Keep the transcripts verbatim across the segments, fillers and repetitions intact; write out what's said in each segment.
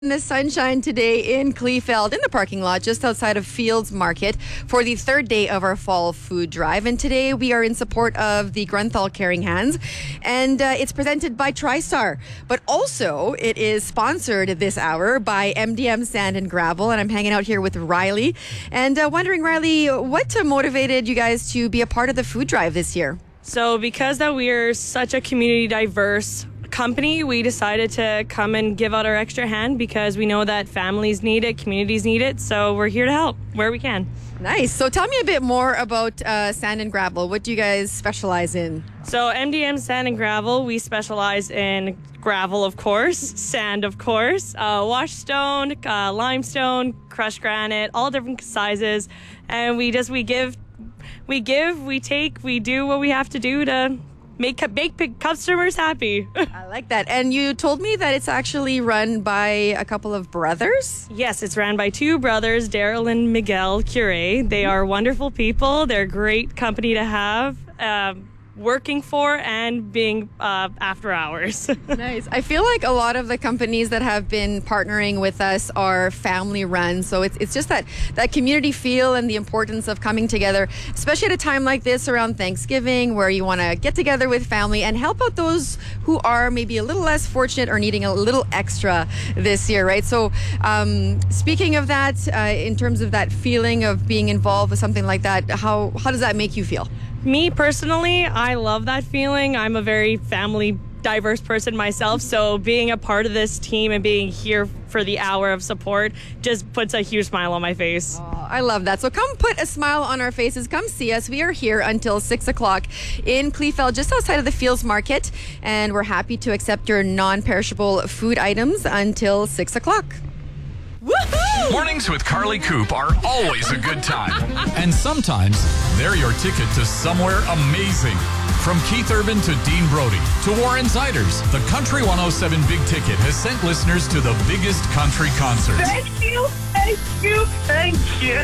In the sunshine today in Kleefeld, in the parking lot just outside of Fields Market for the third day of our fall food drive. And today we are in support of the Grunthal Caring Hands, and uh, it's presented by TriStar. But also it is sponsored this hour by M D M Sand and Gravel, and I'm hanging out here with Riley. And uh, wondering, Riley, what uh, motivated you guys to be a part of the food drive this year? So because that we are such a community diverse company, we decided to come and give out our extra hand because we know that families need it, communities need it, so we're here to help where we can. Nice. So tell me a bit more about uh, Sand and Gravel. What do you guys specialize in? So M D M Sand and Gravel, we specialize in gravel, of course, sand, of course, uh, washed stone, uh, limestone, crushed granite, all different sizes, and we just we give, we give, we take, we do what we have to do to Make, make customers happy. I like that. And you told me that it's actually run by a couple of brothers? Yes, it's run by two brothers, Daryl and Miguel Cure. They are wonderful people. They're a great company to have. Um, working for and being uh, after hours. Nice. I feel like a lot of the companies that have been partnering with us are family run. So it's it's just that, that community feel and the importance of coming together, especially at a time like this around Thanksgiving, where you want to get together with family and help out those who are maybe a little less fortunate or needing a little extra this year, right? So um, speaking of that, uh, in terms of that feeling of being involved with something like that, how how does that make you feel? Me personally, I love that feeling. I'm a very family diverse person myself, so being a part of this team and being here for the hour of support just puts a huge smile on my face. Oh, I love that. So come put a smile on our faces. Come see us. We are here until six o'clock in Kleefeld, just outside of the Fields Market, and we're happy to accept your non-perishable food items until six o'clock. Woohoo! Mornings with Carly Coop are always a good time. And sometimes they're your ticket to somewhere amazing. From Keith Urban to Dean Brody to Warren Ziders, the Country one oh seven Big Ticket has sent listeners to the biggest country concerts. Thank you, thank you, thank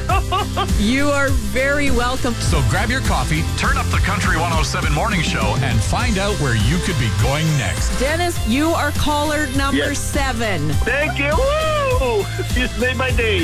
you. You are very welcome. So grab your coffee, turn up the Country one oh seven Morning Show, and find out where you could be going next. Dennis, you are caller number Yes. seven. Thank you. Woo! You made my day.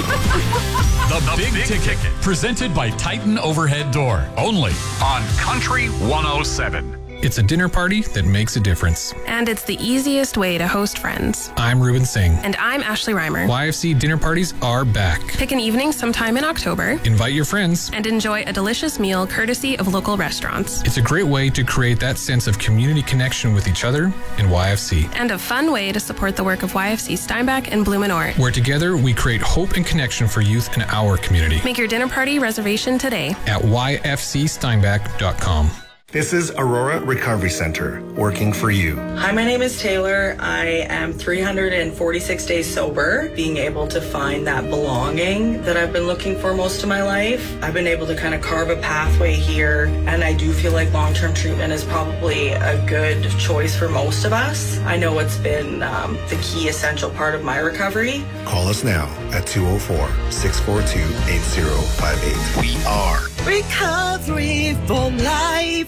The, the Big, Big Ticket, Ticket, presented by Titan Overhead Door, only on Country one oh seven. It's a dinner party that makes a difference. And it's the easiest way to host friends. I'm Ruben Singh. And I'm Ashley Reimer. Y F C dinner parties are back. Pick an evening sometime in October. Invite your friends. And enjoy a delicious meal courtesy of local restaurants. It's a great way to create that sense of community connection with each other in Y F C. And a fun way to support the work of Y F C Steinbach and Blumenort. Where together we create hope and connection for youth in our community. Make your dinner party reservation today at y f c steinbach dot com. This is Aurora Recovery Center, working for you. Hi, my name is Taylor. I am three hundred forty-six days sober, being able to find that belonging that I've been looking for most of my life. I've been able to kind of carve a pathway here, and I do feel like long-term treatment is probably a good choice for most of us. I know it's been um, the key essential part of my recovery. Call us now at two oh four, six four two, eight oh five eight. We are Recovery for Life.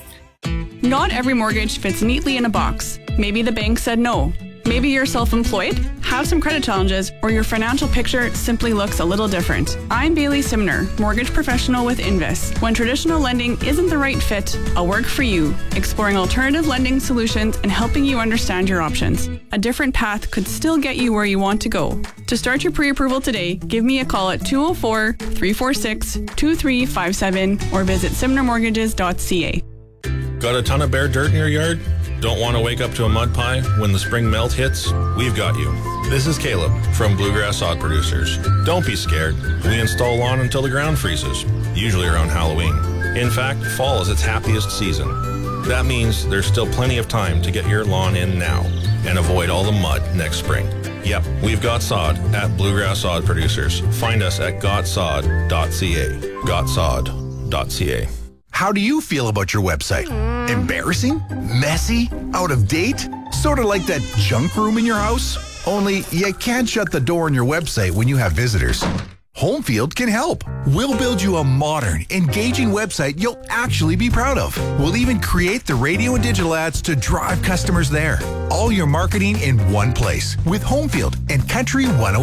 Not every mortgage fits neatly in a box. Maybe the bank said no. Maybe you're self-employed, have some credit challenges, or your financial picture simply looks a little different. I'm Bailey Simner, mortgage professional with Invis. When traditional lending isn't the right fit, I'll work for you, exploring alternative lending solutions and helping you understand your options. A different path could still get you where you want to go. To start your pre-approval today, give me a call at two oh four, three four six, two three five seven or visit simner mortgages dot c a. Got a ton of bare dirt in your yard? Don't want to wake up to a mud pie when the spring melt hits? We've got you. This is Caleb from Bluegrass Sod Producers. Don't be scared. We install lawn until the ground freezes, usually around Halloween. In fact, fall is its happiest season. That means there's still plenty of time to get your lawn in now and avoid all the mud next spring. Yep, we've got sod at Bluegrass Sod Producers. Find us at got sod dot c a. got sod dot c a. How do you feel about your website? Embarrassing? Messy? Out of date? Sort of like that junk room in your house? Only you can't shut the door on your website when you have visitors. Homefield can help. We'll build you a modern, engaging website you'll actually be proud of. We'll even create the radio and digital ads to drive customers there. All your marketing in one place with Homefield and Country one oh